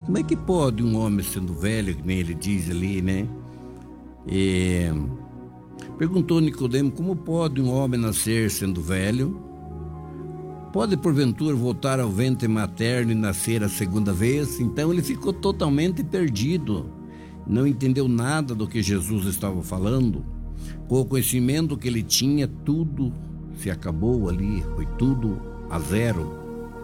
como é que pode um homem sendo velho, que nem ele diz ali, né? E perguntou Nicodemo, como pode um homem nascer sendo velho? Pode porventura voltar ao ventre materno e nascer a segunda vez? Então ele ficou totalmente perdido, não entendeu nada do que Jesus estava falando. Com o conhecimento que ele tinha, tudo se acabou ali, foi tudo a zero.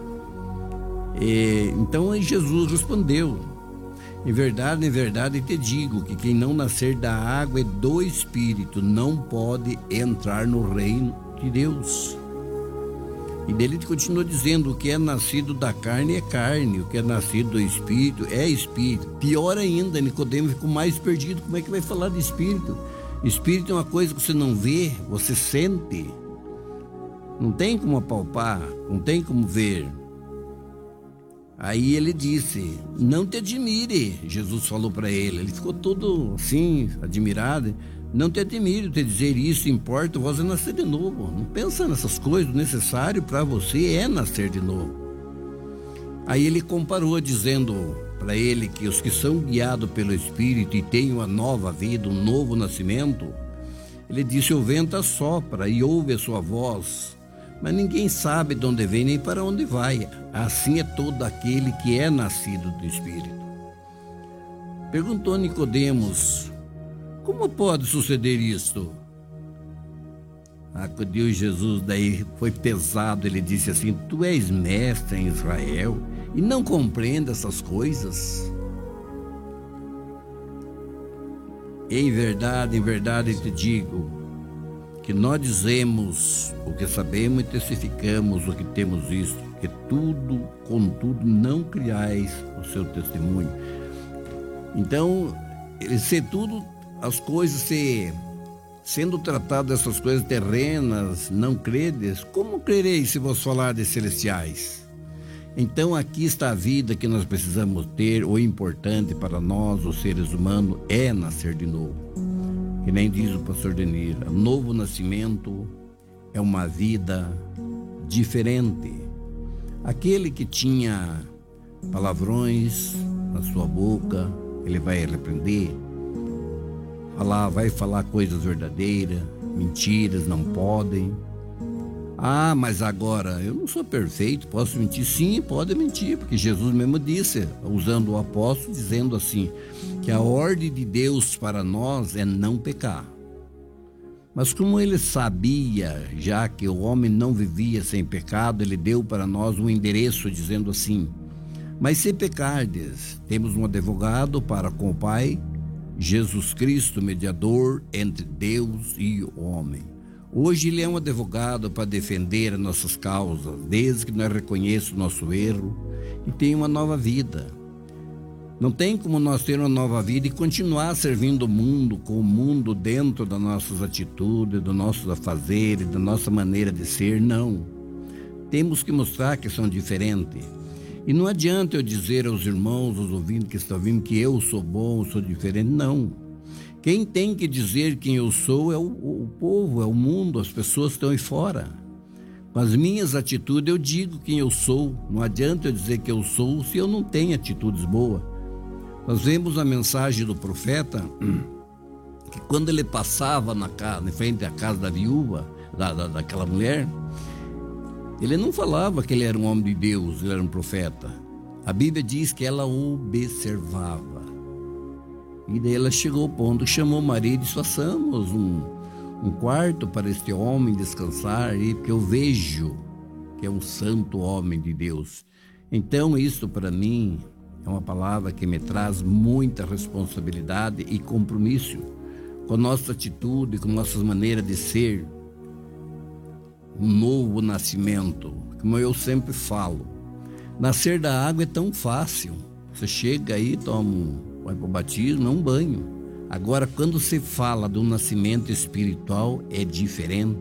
Então Jesus respondeu, em verdade te digo que quem não nascer da água e do Espírito não pode entrar no reino de Deus. E dele continua dizendo, o que é nascido da carne é carne, o que é nascido do Espírito é Espírito. Pior ainda, Nicodemo ficou mais perdido, como é que vai falar de Espírito? Espírito é uma coisa que você não vê, você sente. Não tem como apalpar, não tem como ver. Aí ele disse, não te admire, Jesus falou para ele. Ele ficou todo assim, admirado. Não te admire te dizer isso, importa você nascer de novo. Não pensa nessas coisas, o necessário para você é nascer de novo. Aí ele comparou, dizendo para ele que os que são guiados pelo Espírito e têm uma nova vida, um novo nascimento, ele disse, o vento assopra e ouve a sua voz, mas ninguém sabe de onde vem nem para onde vai. Assim é todo aquele que é nascido do Espírito. Perguntou Nicodemos, como pode suceder isto? Acudiu Jesus, daí foi pesado, ele disse assim, tu és mestre em Israel e não compreende essas coisas? Em verdade te digo, que nós dizemos o que sabemos e testificamos o que temos visto, que tudo, contudo, não criais o seu testemunho. Então, se tudo, as coisas sendo tratado dessas coisas terrenas, não credes, como crereis se vos falar de celestiais? Então aqui está a vida que nós precisamos ter. O importante para nós, os seres humanos, é nascer de novo. Que nem diz o pastor Denir, o novo nascimento é uma vida diferente. Aquele que tinha palavrões na sua boca, ele vai repreender, vai falar coisas verdadeiras, mentiras não podem. Ah, mas agora eu não sou perfeito, posso mentir? Sim, pode mentir, porque Jesus mesmo disse, usando o apóstolo, dizendo assim, que a ordem de Deus para nós é não pecar. Mas como ele sabia, já que o homem não vivia sem pecado, ele deu para nós um endereço dizendo assim, mas se pecardes, temos um advogado para com o Pai, Jesus Cristo, mediador entre Deus e o homem. Hoje ele é um advogado para defender as nossas causas, desde que nós reconheçamos o nosso erro e tenha uma nova vida. Não tem como nós ter uma nova vida e continuar servindo o mundo, com o mundo dentro das nossas atitudes, dos nossos afazeres, da nossa maneira de ser, não. Temos que mostrar que são diferentes. E não adianta eu dizer aos irmãos, aos ouvintes que estão ouvindo, que eu sou bom, sou diferente, não. Quem tem que dizer quem eu sou é o povo, é o mundo, as pessoas que estão aí fora. Com as minhas atitudes eu digo quem eu sou. Não adianta eu dizer que eu sou se eu não tenho atitudes boas. Nós vemos a mensagem do profeta, que quando ele passava na frente da casa da viúva, daquela mulher, ele não falava que ele era um homem de Deus, ele era um profeta. A Bíblia diz que ela observava. E daí ela chegou ao ponto, chamou o marido e disse, façamos um quarto para este homem descansar aí, porque eu vejo que é um santo homem de Deus. Então isso para mim é uma palavra que me traz muita responsabilidade e compromisso com a nossa atitude, com nossas maneiras de ser. Um novo nascimento, como eu sempre falo, nascer da água é tão fácil. Você chega aí, vai para o batismo, é um banho. Agora, quando se fala do nascimento espiritual, é diferente.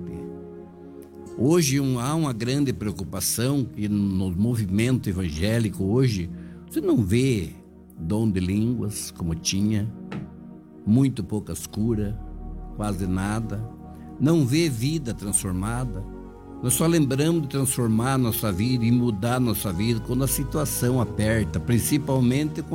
Hoje há uma grande preocupação que no movimento evangélico hoje, você não vê dom de línguas como tinha, muito poucas curas, quase nada. Não vê vida transformada. Nós só lembramos de transformar nossa vida e mudar nossa vida quando a situação aperta, principalmente